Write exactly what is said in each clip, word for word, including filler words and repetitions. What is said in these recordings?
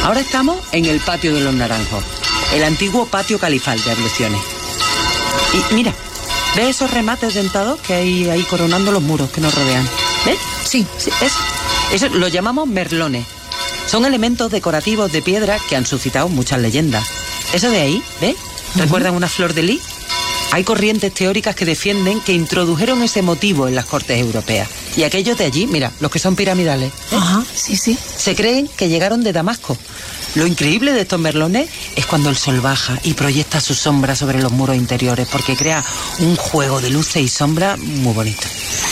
Ahora estamos en el patio de los Naranjos, el antiguo patio califal de Abluciones. Y mira, ¿ves esos remates dentados que hay ahí coronando los muros que nos rodean? ¿Ves? Sí. Sí, eso. Eso lo llamamos merlones. Son elementos decorativos de piedra que han suscitado muchas leyendas. Eso de ahí, ¿ves? ¿Recuerdan uh-huh. una flor de lis? Hay corrientes teóricas que defienden que introdujeron ese motivo en las cortes europeas. Y aquellos de allí, mira, los que son piramidales, ¿eh? Ajá, sí, sí. Se creen que llegaron de Damasco. Lo increíble de estos merlones es cuando el sol baja y proyecta su sombra sobre los muros interiores, porque crea un juego de luces y sombras muy bonito.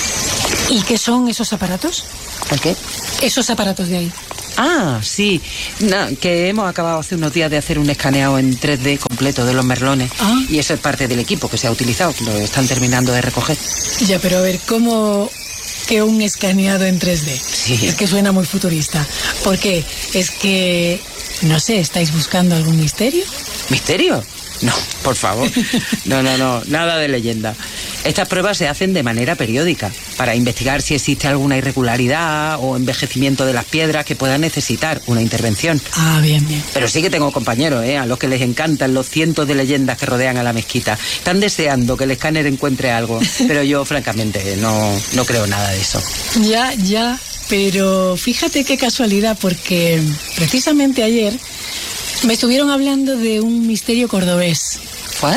¿Y qué son esos aparatos? ¿El qué? Esos aparatos de ahí. Ah, sí, no, que hemos acabado hace unos días de hacer un escaneado en tres D completo de los merlones. Ah. Y eso es parte del equipo que se ha utilizado, que lo están terminando de recoger. Ya, pero a ver, ¿cómo que un escaneado en tres D? Sí. Es que suena muy futurista. ¿Por qué? Es que, no sé, ¿estáis buscando algún misterio? ¿Misterio? No, por favor. No, no, no, nada de leyenda. Estas pruebas se hacen de manera periódica para investigar si existe alguna irregularidad o envejecimiento de las piedras que puedan necesitar una intervención. Ah, bien, bien. Pero sí que tengo compañeros, ¿eh? A los que les encantan los cientos de leyendas que rodean a la mezquita. Están deseando que el escáner encuentre algo, pero yo, francamente, no, no creo nada de eso. Ya, ya, pero fíjate qué casualidad, porque precisamente ayer me estuvieron hablando de un misterio cordobés. ¿Cuál?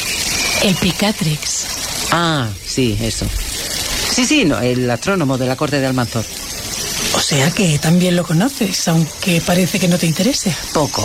El Picatrix. Ah, sí, eso. Sí, sí, no, el astrónomo de la corte de Almanzor. O sea que también lo conoces, aunque parece que no te interese. Poco.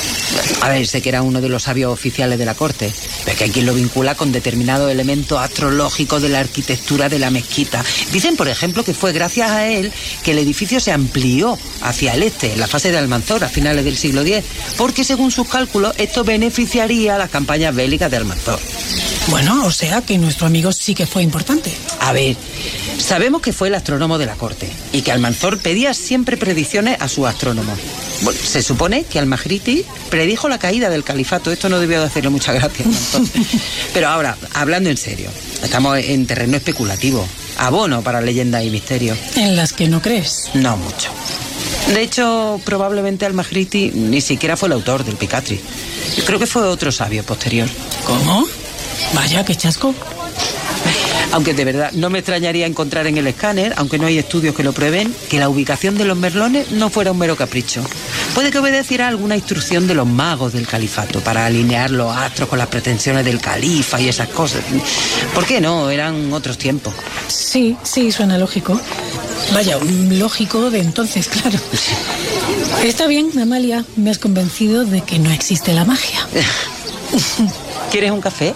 A ver, sé que era uno de los sabios oficiales de la corte, pero es que aquí lo vincula con determinados elementos astrológicos de la arquitectura de la mezquita. Dicen, por ejemplo, que fue gracias a él que el edificio se amplió hacia el este, en la fase de Almanzor, a finales del siglo diez, porque según sus cálculos, esto beneficiaría a las campañas bélicas de Almanzor. Bueno, o sea que nuestro amigo sí que fue importante. A ver, sabemos que fue el astrónomo de la corte y que Almanzor pedía siempre predicciones a sus astrónomos. Bueno, se supone que Al-Mahriti predijo la caída del califato. Esto no debió de hacerle mucha gracia a Almanzor. Pero ahora, hablando en serio, estamos en terreno especulativo, abono para leyendas y misterios. ¿En las que no crees? No mucho. De hecho, probablemente Al-Mahriti ni siquiera fue el autor del Picatrix. Creo que fue otro sabio posterior. ¿Cómo? Vaya, qué chasco. Aunque de verdad no me extrañaría encontrar en el escáner, aunque no hay estudios que lo prueben, que la ubicación de los merlones no fuera un mero capricho. Puede que obedeciera a alguna instrucción de los magos del califato para alinear los astros con las pretensiones del califa y esas cosas. ¿Por qué no? Eran otros tiempos. Sí, sí, suena lógico. Vaya, lógico de entonces, claro. Está bien, Amalia, me has convencido de que no existe la magia. ¿Quieres un café?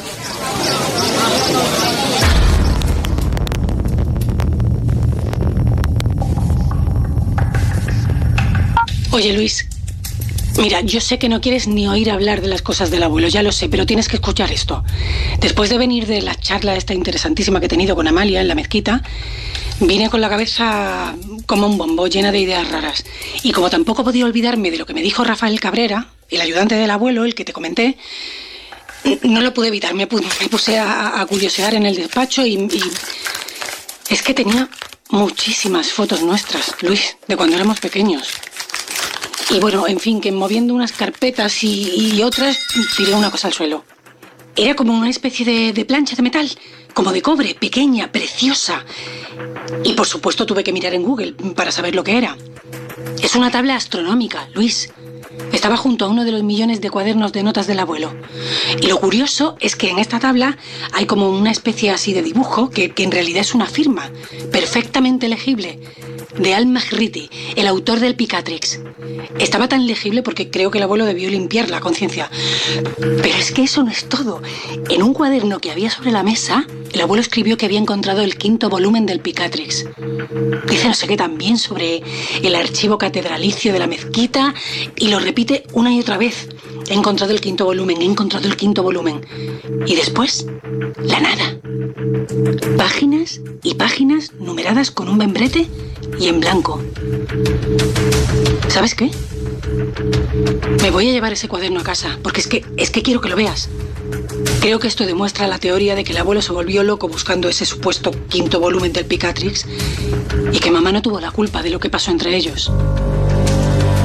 Oye, Luis, mira, yo sé que no quieres ni oír hablar de las cosas del abuelo, ya lo sé, pero tienes que escuchar esto. Después de venir de la charla esta interesantísima que he tenido con Amalia en la mezquita, vine con la cabeza como un bombo, llena de ideas raras. Y como tampoco podía olvidarme de lo que me dijo Rafael Cabrera, el ayudante del abuelo, el que te comenté, no lo pude evitar. Me puse a, a curiosear en el despacho y, y... es que tenía muchísimas fotos nuestras, Luis, de cuando éramos pequeños. Y bueno, en fin, que moviendo unas carpetas y, y otras, tiré una cosa al suelo. Era como una especie de, de plancha de metal, como de cobre, pequeña, preciosa. Y por supuesto tuve que mirar en Google para saber lo que era. Es una tabla astronómica, Luis. Estaba junto a uno de los millones de cuadernos de notas del abuelo. Y lo curioso es que en esta tabla hay como una especie así de dibujo que, que en realidad es una firma, perfectamente legible, de Al-Mahriti, el autor del Picatrix. Estaba tan legible porque creo que el abuelo debió limpiar la conciencia. Pero es que eso no es todo. En un cuaderno que había sobre la mesa, el abuelo escribió que había encontrado el quinto volumen del Picatrix. Dice no sé qué también sobre el archivo catedralicio de la mezquita y lo repite una y otra vez. He encontrado el quinto volumen, he encontrado el quinto volumen. Y después, la nada. Páginas y páginas numeradas con un membrete y en blanco. ¿Sabes qué? Me voy a llevar ese cuaderno a casa, porque es que, es que quiero que lo veas. Creo que esto demuestra la teoría de que el abuelo se volvió loco buscando ese supuesto quinto volumen del Picatrix y que mamá no tuvo la culpa de lo que pasó entre ellos.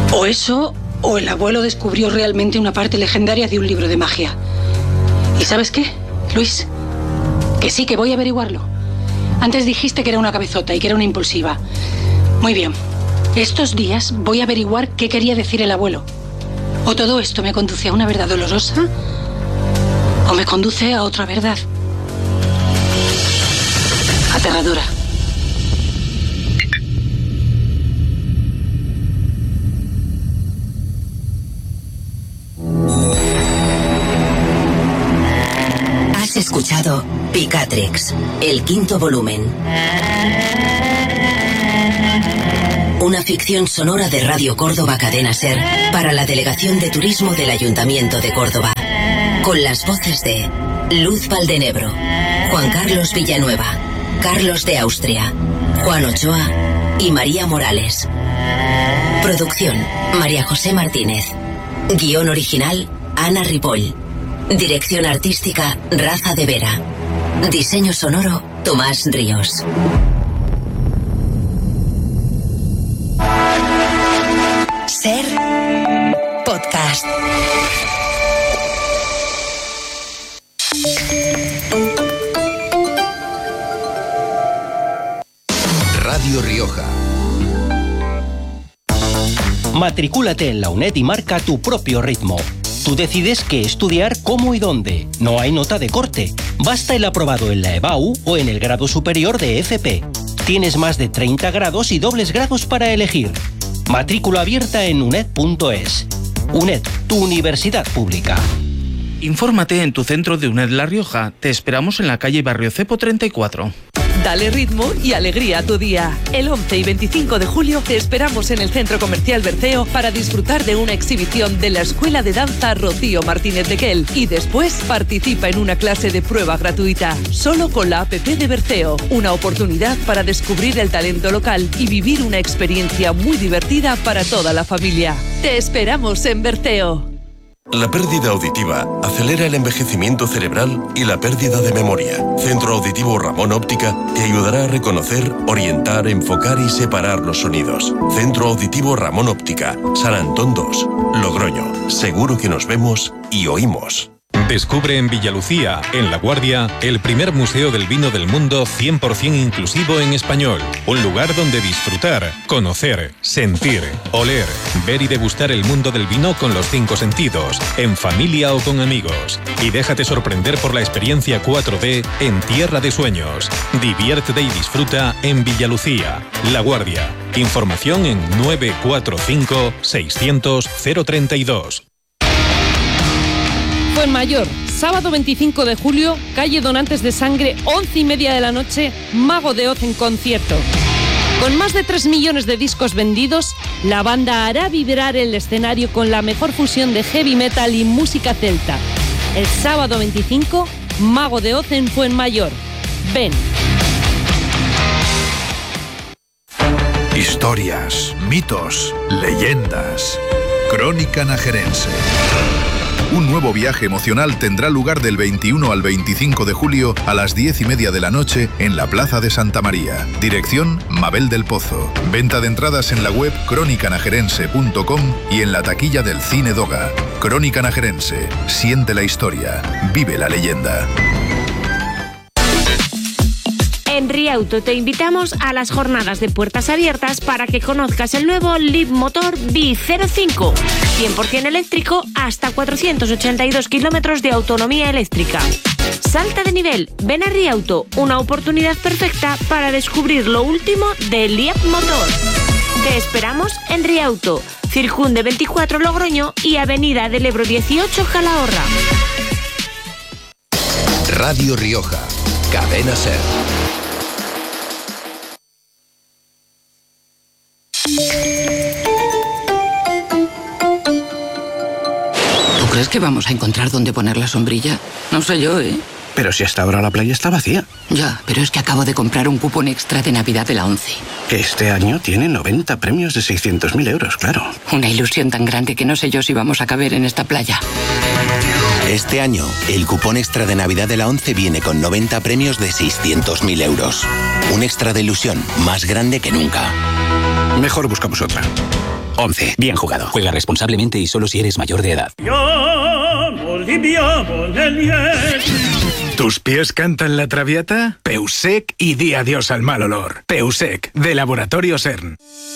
O eso, o el abuelo descubrió realmente una parte legendaria de un libro de magia. ¿Y sabes qué, Luis? Que sí, que voy a averiguarlo. Antes dijiste que era una cabezota y que era una impulsiva. Muy bien. Estos días voy a averiguar qué quería decir el abuelo. O todo esto me conduce a una verdad dolorosa, o me conduce a otra verdad aterradora. Has escuchado Picatrix, el quinto volumen. Una ficción sonora de Radio Córdoba Cadena Ser para la Delegación de Turismo del Ayuntamiento de Córdoba. Con las voces de Luz Valdenebro, Juan Carlos Villanueva, Carlos de Austria, Juan Ochoa y María Morales. Producción, María José Martínez. Guión original, Ana Ripoll. Dirección artística, Raza de Vera. Diseño sonoro, Tomás Ríos. Ser Podcast. Radio Rioja. Matricúlate en la UNED y marca tu propio ritmo. Tú decides qué estudiar, cómo y dónde. No hay nota de corte. Basta el aprobado en la E B A U o en el grado superior de F P. Tienes más de treinta grados y dobles grados para elegir. Matrícula abierta en uned punto es. UNED, tu universidad pública. Infórmate en tu centro de UNED La Rioja. Te esperamos en la calle Barrio Cepo treinta y cuatro. Dale ritmo y alegría a tu día. El once y veinticinco de julio te esperamos en el Centro Comercial Berceo para disfrutar de una exhibición de la Escuela de Danza Rocío Martínez de Quel y después participa en una clase de prueba gratuita, solo con la app de Berceo. Una oportunidad para descubrir el talento local y vivir una experiencia muy divertida para toda la familia. Te esperamos en Berceo. La pérdida auditiva acelera el envejecimiento cerebral y la pérdida de memoria. Centro Auditivo Ramón Óptica te ayudará a reconocer, orientar, enfocar y separar los sonidos. Centro Auditivo Ramón Óptica, San Antón dos, Logroño. Seguro que nos vemos y oímos. Descubre en Villalucía, en La Guardia, el primer museo del vino del mundo cien por ciento inclusivo en español. Un lugar donde disfrutar, conocer, sentir, oler, ver y degustar el mundo del vino con los cinco sentidos, en familia o con amigos. Y déjate sorprender por la experiencia cuatro D en Tierra de Sueños. Diviértete y disfruta en Villalucía, La Guardia. Información en nueve cuatro cinco, seiscientos, cero treinta y dos. Fuenmayor, sábado veinticinco de julio, calle Donantes de Sangre, once y media de la noche, Mago de Oz en concierto. Con más de tres millones de discos vendidos, la banda hará vibrar el escenario con la mejor fusión de heavy metal y música celta. El sábado veinticinco, Mago de Oz en Fuenmayor. Ven. Historias, mitos, leyendas. Crónica Najerense. Un nuevo viaje emocional tendrá lugar del veintiuno al veinticinco de julio a las diez y media de la noche en la Plaza de Santa María. Dirección Mabel del Pozo. Venta de entradas en la web crónica najerense punto com y en la taquilla del Cine Doga. Crónica Najerense. Siente la historia. Vive la leyenda. En Riauto te invitamos a las jornadas de puertas abiertas para que conozcas el nuevo Leapmotor B cero cinco, cien por ciento eléctrico, hasta cuatrocientos ochenta y dos kilómetros de autonomía eléctrica. Salta de nivel, ven a Riauto, una oportunidad perfecta para descubrir lo último de Leapmotor. Te esperamos en Riauto, Circunde veinticuatro Logroño y Avenida del Ebro dieciocho Calahorra. Radio Rioja, Cadena Ser. ¿Tú crees que vamos a encontrar dónde poner la sombrilla? No sé yo, ¿eh? Pero si hasta ahora la playa está vacía. Ya, pero es que acabo de comprar un cupón extra de Navidad de la ONCE. Que este año tiene noventa premios de seiscientos mil euros, claro. Una ilusión tan grande que no sé yo si vamos a caber en esta playa. Este año, el cupón extra de Navidad de la ONCE viene con noventa premios de seiscientos mil euros. Un extra de ilusión más grande que nunca. Mejor buscamos otra. once. Bien jugado. Juega responsablemente y solo si eres mayor de edad. ¿Tus pies cantan la traviata? Peusec y di adiós al mal olor. Peusec, de Laboratorio CERN.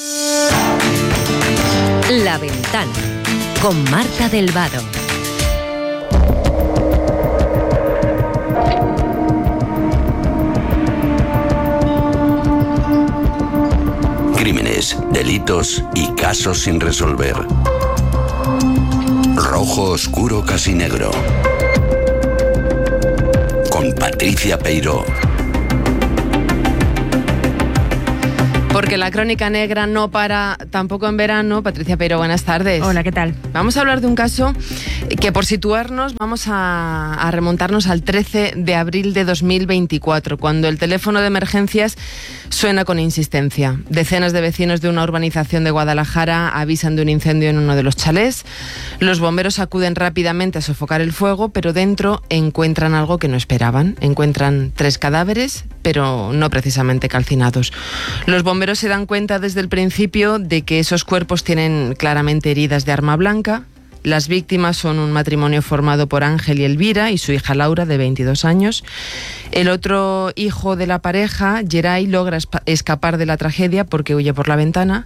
La Ventana, con Marta del Vado. Crímenes, delitos y casos sin resolver. Rojo oscuro casi negro. Con Patricia Peiró. Porque la crónica negra no para tampoco en verano. Patricia Peiró, buenas tardes. Hola, ¿qué tal? Vamos a hablar de un caso que, por situarnos, vamos a, a remontarnos al trece de abril de dos mil veinticuatro, cuando el teléfono de emergencias suena con insistencia. Decenas de vecinos de una urbanización de Guadalajara avisan de un incendio en uno de los chalés. Los bomberos acuden rápidamente a sofocar el fuego, pero dentro encuentran algo que no esperaban. Encuentran tres cadáveres, pero no precisamente calcinados. Los bomberos se dan cuenta desde el principio de que esos cuerpos tienen claramente heridas de arma blanca. Las víctimas son un matrimonio formado por Ángel y Elvira y su hija Laura, de veintidós años. El otro hijo de la pareja, Geray, logra escapar de la tragedia porque huye por la ventana.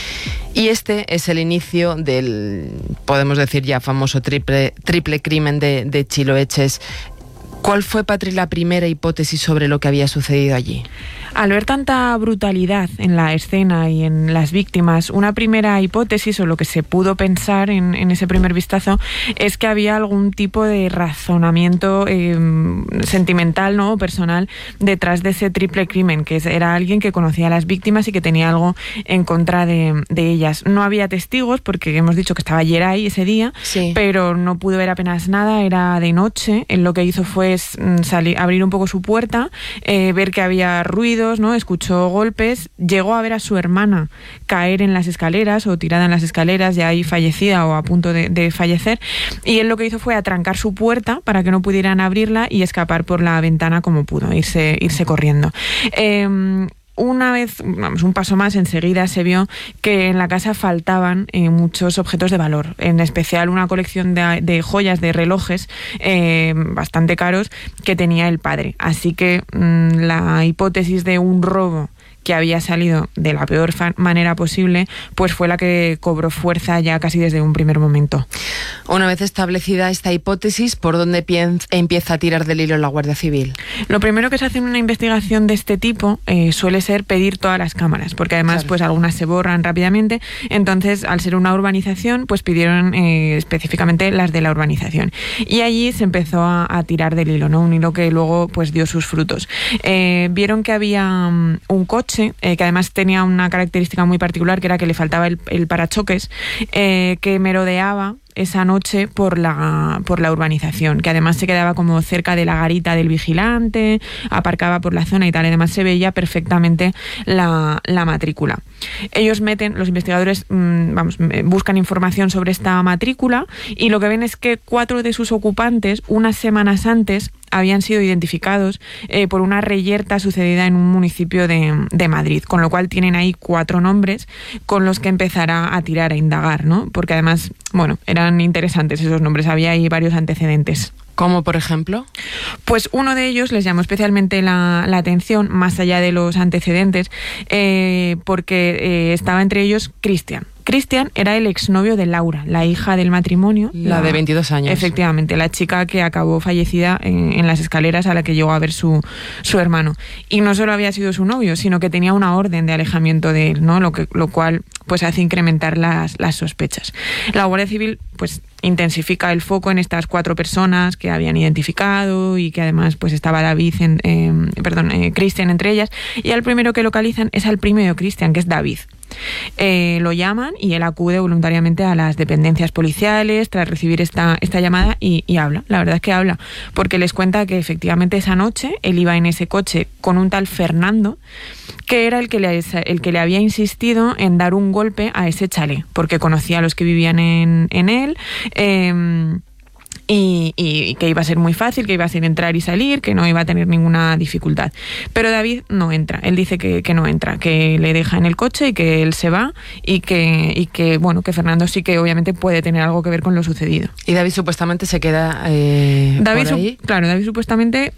Y este es el inicio del, podemos decir ya, famoso triple, triple crimen de, de Chiloeches. ¿Cuál fue, Patri, la primera hipótesis sobre lo que había sucedido allí? Al ver tanta brutalidad en la escena y en las víctimas, una primera hipótesis, o lo que se pudo pensar en, en ese primer vistazo, es que había algún tipo de razonamiento eh, sentimental, ¿no?, o personal detrás de ese triple crimen, que era alguien que conocía a las víctimas y que tenía algo en contra de, de ellas. No había testigos, porque hemos dicho que estaba Geray ese día, sí, pero no pudo ver apenas nada, era de noche. Él lo que hizo fue salir, abrir un poco su puerta, eh, ver que había ruido, ¿no? Escuchó golpes, llegó a ver a su hermana caer en las escaleras o tirada en las escaleras, ya ahí fallecida o a punto de, de fallecer, y él lo que hizo fue atrancar su puerta para que no pudieran abrirla y escapar por la ventana como pudo, irse, irse corriendo. Eh, Una vez, vamos, un paso más, enseguida se vio que en la casa faltaban eh, muchos objetos de valor, en especial una colección de, de joyas, de relojes eh, bastante caros que tenía el padre. Así que mmm, la hipótesis de un robo que había salido de la peor manera posible, pues fue la que cobró fuerza ya casi desde un primer momento. Una vez establecida esta hipótesis, ¿por dónde empieza a tirar del hilo la Guardia Civil? Lo primero que se hace en una investigación de este tipo eh, suele ser pedir todas las cámaras, porque además claro, pues algunas se borran rápidamente. Entonces, al ser una urbanización, pues pidieron eh, específicamente las de la urbanización. Y allí se empezó a, a tirar del hilo, ¿no? Un hilo que luego pues dio sus frutos. Eh, vieron que había um, un coche Eh, que además tenía una característica muy particular, que era que le faltaba el, el parachoques, eh, que merodeaba esa noche por la, por la urbanización, que además se quedaba como cerca de la garita del vigilante, aparcaba por la zona y tal, y además se veía perfectamente la, la matrícula. Ellos meten, los investigadores mmm, vamos, buscan información sobre esta matrícula y lo que ven es que cuatro de sus ocupantes, unas semanas antes, habían sido identificados eh, por una reyerta sucedida en un municipio de, de Madrid, con lo cual tienen ahí cuatro nombres con los que empezar a, a tirar, a indagar, ¿no? Porque además, bueno, eran interesantes esos nombres, había ahí varios antecedentes. ¿Cómo, por ejemplo? Pues uno de ellos les llamó especialmente la, la atención, más allá de los antecedentes, eh, porque eh, estaba entre ellos Cristian. Cristian era el exnovio de Laura, la hija del matrimonio. La, la de veintidós años. Efectivamente, la chica que acabó fallecida en, en las escaleras, a la que llegó a ver su, su hermano. Y no solo había sido su novio, sino que tenía una orden de alejamiento de él, ¿no? Lo que, lo cual pues hace incrementar las, las sospechas. La Guardia Civil pues intensifica el foco en estas cuatro personas que habían identificado y que además pues estaba David, en, eh, perdón, eh, Cristian entre ellas, y al primero que localizan es al primero Cristian, que es David. Eh, lo llaman y él acude voluntariamente a las dependencias policiales tras recibir esta, esta llamada y, y habla, la verdad es que habla, porque les cuenta que efectivamente esa noche él iba en ese coche con un tal Fernando, que era el que le, el que le había insistido en dar un golpe a ese chalet, porque conocía a los que vivían en, en él, eh, y, y que iba a ser muy fácil, que iba a ser entrar y salir, que no iba a tener ninguna dificultad. Pero David no entra, él dice que, que no entra, que le deja en el coche y que él se va y que, y que, bueno, que Fernando sí que obviamente puede tener algo que ver con lo sucedido. Y David supuestamente se queda eh, David por ahí. Su, claro, David supuestamente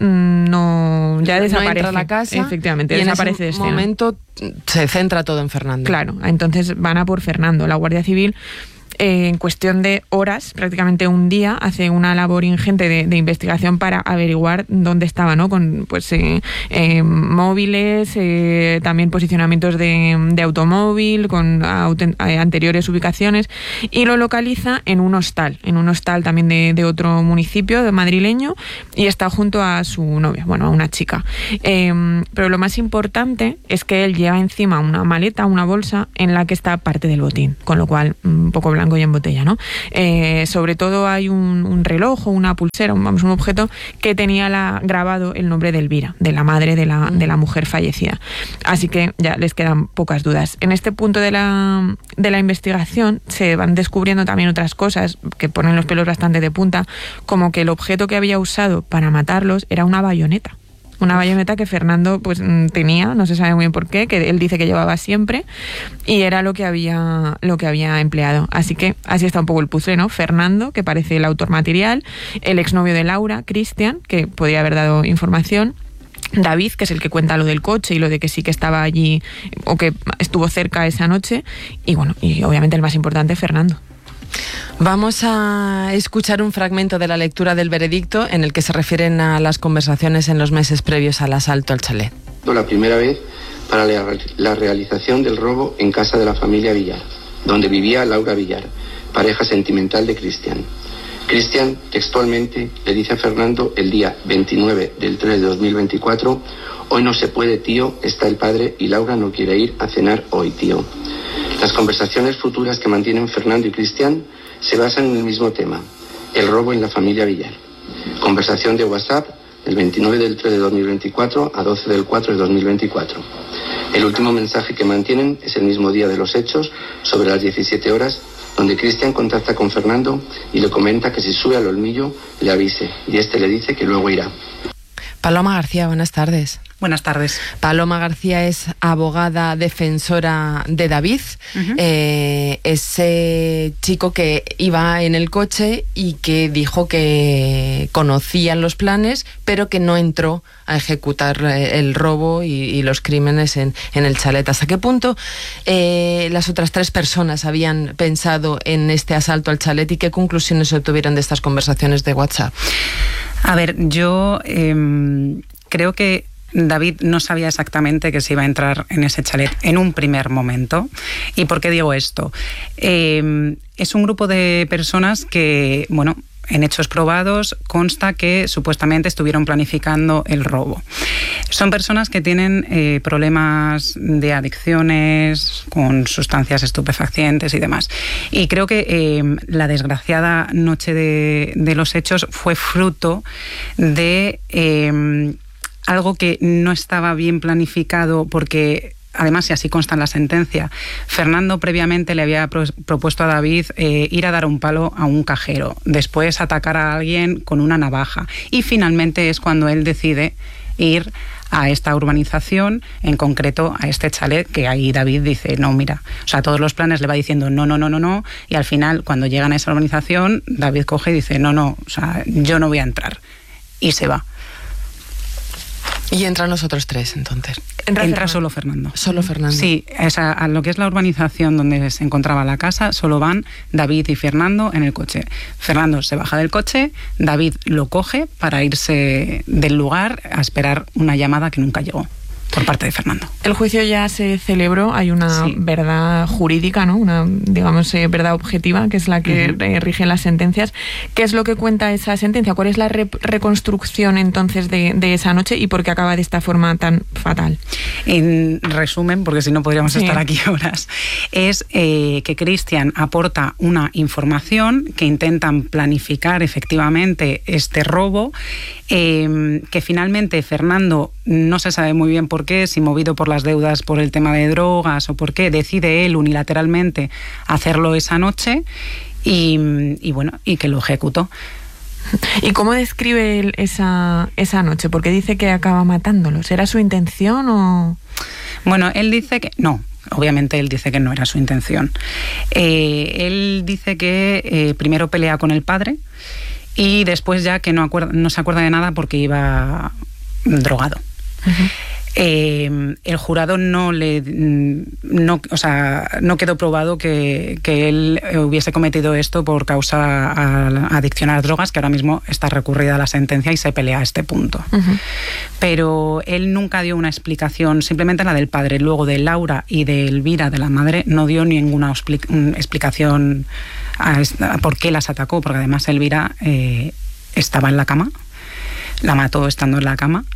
no ya no desaparece. Entra a la casa. Efectivamente, y desaparece en de ese escena. momento se centra todo en Fernando. Claro, entonces van a por Fernando. La Guardia Civil, Eh, en cuestión de horas, prácticamente un día, hace una labor ingente de, de investigación para averiguar dónde estaba, ¿no? Con pues eh, eh, móviles, eh, también posicionamientos de, de automóvil, con auten- eh, anteriores ubicaciones, y lo localiza en un hostal, en un hostal también de, de otro municipio de madrileño, y está junto a su novia, bueno, a una chica. Eh, pero lo más importante es que él lleva encima una maleta, una bolsa, en la que está parte del botín, con lo cual, un poco blanco y en botella, ¿no? Eh, sobre todo hay un, un reloj o una pulsera, un, vamos, un objeto que tenía la, grabado el nombre de Elvira, de la madre de la, de la mujer fallecida. Así que ya les quedan pocas dudas. En este punto de la, de la investigación se van descubriendo también otras cosas que ponen los pelos bastante de punta, como que el objeto que había usado para matarlos era una bayoneta. Una bayoneta que Fernando pues tenía, no se sabe muy bien por qué, que él dice que llevaba siempre, y era lo que había lo que había empleado. Así que así está un poco el puzzle, ¿no? Fernando, que parece el autor material, el exnovio de Laura, Cristian, que podría haber dado información, David, que es el que cuenta lo del coche y lo de que sí que estaba allí o que estuvo cerca esa noche, y bueno, y obviamente el más importante, Fernando. Vamos a escuchar un fragmento de la lectura del veredicto en el que se refieren a las conversaciones en los meses previos al asalto al chalet. La primera vez para la realización del robo en casa de la familia Villar, donde vivía Laura Villar, pareja sentimental de Cristian. Cristian textualmente le dice a Fernando el día veintinueve del tres de dos mil veinticuatro: hoy no se puede, tío, está el padre y Laura no quiere ir a cenar hoy, tío. Las conversaciones futuras que mantienen Fernando y Cristian se basan en el mismo tema, el robo en la familia Villar. Conversación de WhatsApp del veintinueve del tres de dos mil veinticuatro a doce del cuatro de dos mil veinticuatro. El último mensaje que mantienen es el mismo día de los hechos, sobre las diecisiete horas, donde Cristian contacta con Fernando y le comenta que si sube al Olmillo le avise, y este le dice que luego irá. Paloma García, buenas tardes. Buenas tardes. Paloma García es abogada defensora de David, uh-huh. eh, ese chico que iba en el coche y que dijo que conocía los planes, pero que no entró a ejecutar el robo y, y los crímenes en, en el chalet. ¿Hasta qué punto eh, las otras tres personas habían pensado en este asalto al chalet y qué conclusiones se obtuvieron de estas conversaciones de WhatsApp? A ver, yo eh, creo que David no sabía exactamente que se iba a entrar en ese chalet en un primer momento. ¿Y por qué digo esto? Eh, es un grupo de personas que, bueno, en hechos probados consta que supuestamente estuvieron planificando el robo. Son personas que tienen eh, problemas de adicciones con sustancias estupefacientes y demás. Y creo que eh, la desgraciada noche de, de los hechos fue fruto de Eh, algo que no estaba bien planificado, porque además, y así consta en la sentencia, Fernando previamente le había pro- propuesto a David eh, ir a dar un palo a un cajero, después atacar a alguien con una navaja, y finalmente es cuando él decide ir a esta urbanización, en concreto a este chalet, que ahí David dice, no, mira, o sea, todos los planes le va diciendo no, no, no, no, no, y al final, cuando llegan a esa urbanización, David coge y dice, no, no, o sea, yo no voy a entrar, y se va. Y entran los otros tres, entonces. Entra, Entra solo Fernando. Solo Fernando. Sí, esa, a lo que es la urbanización donde se encontraba la casa, solo van David y Fernando en el coche. Fernando se baja del coche, David lo coge para irse del lugar a esperar una llamada que nunca llegó por parte de Fernando. El juicio ya se celebró, hay una sí. verdad jurídica, ¿no? Una, digamos, eh, verdad objetiva, que es la que uh-huh. rige las sentencias. ¿Qué es lo que cuenta esa sentencia? ¿Cuál es la re- reconstrucción entonces de, de esa noche y por qué acaba de esta forma tan fatal? En resumen, porque si no podríamos sí. estar aquí horas, es eh, que Cristian aporta una información que intentan planificar efectivamente este robo, eh, que finalmente Fernando no se sabe muy bien por qué, si movido por las deudas por el tema de drogas o por qué, decide él unilateralmente hacerlo esa noche y, y bueno, y que lo ejecutó. ¿Y cómo describe él esa, esa noche? Porque dice que acaba matándolos. ¿Era su intención o...? Bueno, él dice que no. Obviamente él dice que no era su intención. Eh, él dice que eh, primero pelea con el padre y después ya que no, acuerda, no se acuerda de nada porque iba drogado. Uh-huh. Eh, el jurado no le no, o sea, no quedó probado que, que él hubiese cometido esto por causa a la adicción a las drogas, que ahora mismo está recurrida a la sentencia y se pelea a este punto. Uh-huh. Pero él nunca dio una explicación, simplemente la del padre. Luego de Laura y de Elvira, de la madre, no dio ninguna explicación a, a por qué las atacó, porque además Elvira eh, estaba en la cama, la mató estando en la cama,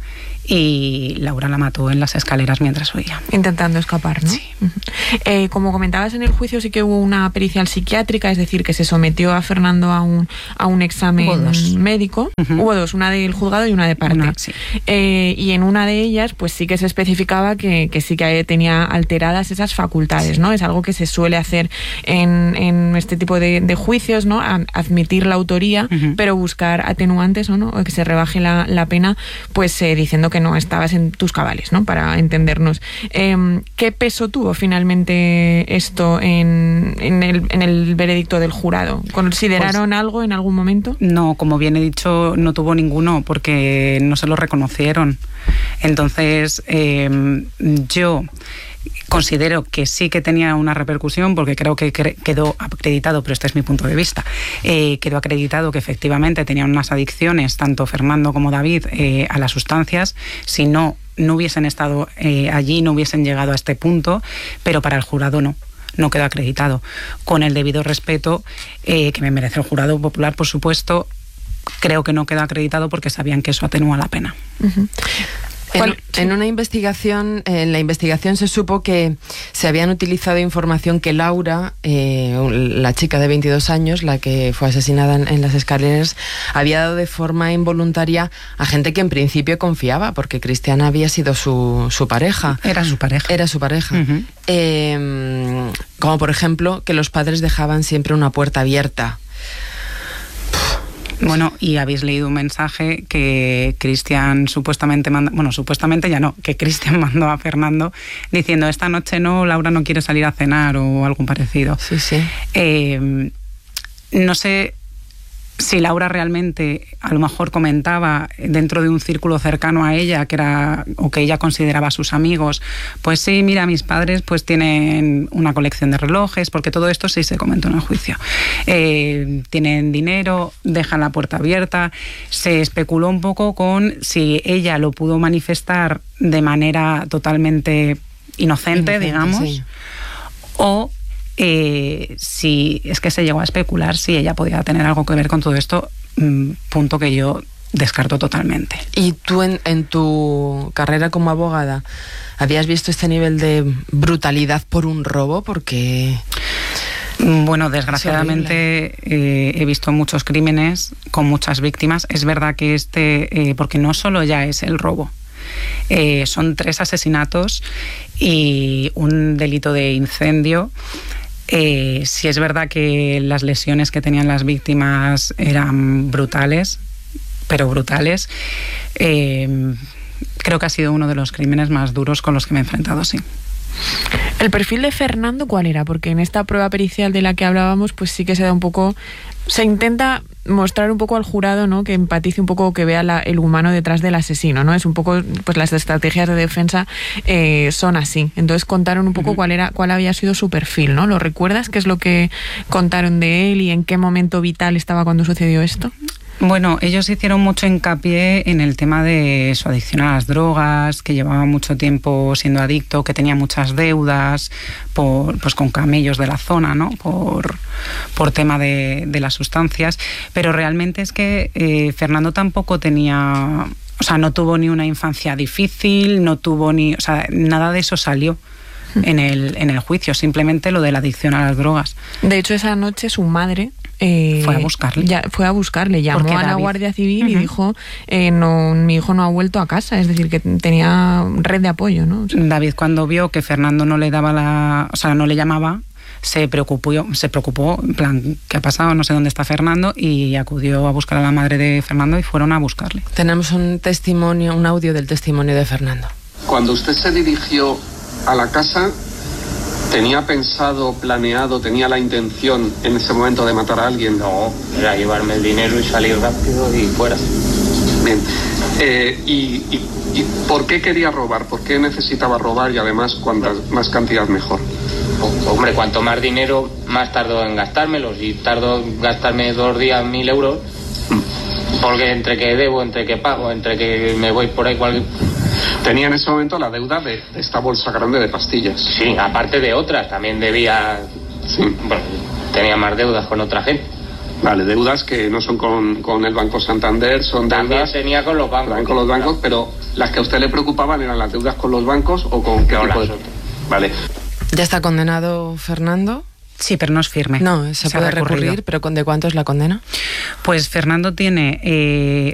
y Laura la mató en las escaleras mientras huía. Intentando escapar, ¿no? Sí. Uh-huh. Eh, como comentabas en el juicio, sí que hubo una pericial psiquiátrica, es decir, que se sometió a Fernando a un, a un examen médico. Uh-huh. Hubo dos, una del juzgado y una de parte. Una, sí. eh, y en una de ellas, pues sí que se especificaba que, que sí que tenía alteradas esas facultades, sí. ¿no? Es algo que se suele hacer en, en este tipo de, de juicios, ¿no? A, admitir la autoría, uh-huh. pero buscar atenuantes, ¿o no? O que se rebaje la, la pena, pues eh, diciendo que no estabas en tus cabales, ¿no? Para entendernos. Eh, ¿Qué peso tuvo finalmente esto en, en, el, en el veredicto del jurado? ¿Consideraron pues, algo en algún momento? No, como bien he dicho, no tuvo ninguno porque no se lo reconocieron. Entonces, eh, yo considero que sí que tenía una repercusión porque creo que quedó acreditado, pero este es mi punto de vista, eh, quedó acreditado que efectivamente tenían unas adicciones, tanto Fernando como David, eh, a las sustancias. Si no, no hubiesen estado eh, allí, no hubiesen llegado a este punto, pero para el jurado no. No quedó acreditado. Con el debido respeto eh, que me merece el jurado popular, por supuesto, creo que no quedó acreditado porque sabían que eso atenúa la pena. Uh-huh. En, en una investigación, en la investigación se supo que se habían utilizado información que Laura, eh, la chica de veintidós años, la que fue asesinada en, en las escaleras, había dado de forma involuntaria a gente que en principio confiaba, porque Cristian había sido su, su pareja. Era su pareja. Era su pareja. Uh-huh. Eh, como por ejemplo, que los padres dejaban siempre una puerta abierta. Bueno, y habéis leído un mensaje que Cristian supuestamente manda, bueno, supuestamente ya no, que Cristian mandó a Fernando diciendo: esta noche no, Laura no quiere salir a cenar o algo parecido. Sí, sí. Eh, no sé si Laura realmente a lo mejor comentaba dentro de un círculo cercano a ella, que era o que ella consideraba sus amigos, pues sí, mira, mis padres pues tienen una colección de relojes, porque todo esto sí se comentó en el juicio. Eh, tienen dinero, dejan la puerta abierta. Se especuló un poco con si ella lo pudo manifestar de manera totalmente inocente, inocente digamos, sí. o Eh, si es que se llegó a especular si ella podía tener algo que ver con todo esto, mmm, punto que yo descarto totalmente. ¿Y tú en, en tu carrera como abogada habías visto este nivel de brutalidad por un robo? Porque... Bueno, desgraciadamente eh, he visto muchos crímenes con muchas víctimas. Es verdad que este, eh, porque no solo ya es el robo, eh, son tres asesinatos y un delito de incendio. Eh, sí es verdad que las lesiones que tenían las víctimas eran brutales, pero brutales. Eh, creo que ha sido uno de los crímenes más duros con los que me he enfrentado, sí. ¿El perfil de Fernando cuál era? Porque en esta prueba pericial de la que hablábamos, pues sí que se da un poco... Se intenta mostrar un poco al jurado, ¿no? Que empatice un poco, que vea la, el humano detrás del asesino, ¿no? Es un poco, pues las estrategias de defensa eh, son así. Entonces contaron un poco uh-huh. cuál era, cuál había sido su perfil, ¿no? ¿Lo recuerdas? ¿Qué es lo que contaron de él y en qué momento vital estaba cuando sucedió esto? Bueno, ellos hicieron mucho hincapié en el tema de su adicción a las drogas, que llevaba mucho tiempo siendo adicto, que tenía muchas deudas por, pues con camellos de la zona, ¿no? Por, por tema de, de las sustancias. Pero realmente es que eh, Fernando tampoco tenía... O sea, no tuvo ni una infancia difícil, no tuvo ni... O sea, nada de eso salió en el, en el juicio, simplemente lo de la adicción a las drogas. De hecho, esa noche su madre... Eh, fue a buscarle. Ya, fue a buscarle, llamó a la Guardia Civil uh-huh. y dijo, eh, no, mi hijo no ha vuelto a casa, es decir, que tenía red de apoyo, ¿no? O sea, David, cuando vio que Fernando no le daba la, o sea, no le llamaba, se preocupó, se preocupó, en plan, ¿qué ha pasado? No sé dónde está Fernando, y acudió a buscar a la madre de Fernando y fueron a buscarle. Tenemos un testimonio, un audio del testimonio de Fernando. Cuando usted se dirigió a la casa, ¿tenía pensado, planeado, tenía la intención en ese momento de matar a alguien? No, era llevarme el dinero y salir rápido y fuera. Bien. Eh, y, y, ¿Y por qué quería robar? ¿Por qué necesitaba robar y además cuantas más cantidad mejor? Hombre, cuanto más dinero, más tardo en gastármelo. Si tardo en gastarme dos días mil euros, porque entre que debo, entre que pago, entre que me voy por ahí cualquier... Tenía en ese momento la deuda de esta bolsa grande de pastillas. Sí, aparte de otras, también debía... Sí. Bueno, tenía más deudas con otra gente. Vale, deudas que no son con, con el Banco Santander, son también deudas... También tenía con los bancos. Con los bancos, pero las que a usted le preocupaban eran las deudas con los bancos o con qué no, tipo las de... otras. Vale. ¿Ya está condenado Fernando? Sí, pero no es firme. No, se, se puede recurrir, pero ¿de cuánto es la condena? Pues Fernando tiene... Eh,